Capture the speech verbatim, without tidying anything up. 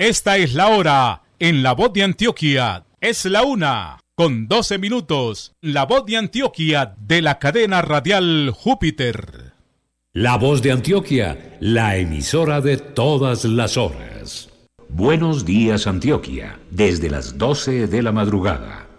Esta es la hora en La Voz de Antioquia. Es la una con doce minutos. La Voz de Antioquia de la cadena radial Júpiter. La Voz de Antioquia, la emisora de todas las horas. Buenos días, Antioquia, desde las doce de la madrugada.